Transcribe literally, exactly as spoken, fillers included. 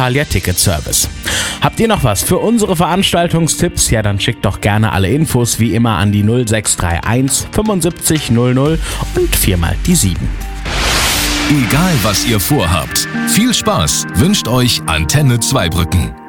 Westfalia Ticket Service. Habt ihr noch was für unsere Veranstaltungstipps? Ja, dann schickt doch gerne alle Infos wie immer an die null sechs drei eins fünfundsiebzig null null und viermal die sieben. Egal was ihr vorhabt, viel Spaß wünscht euch Antenne Zweibrücken.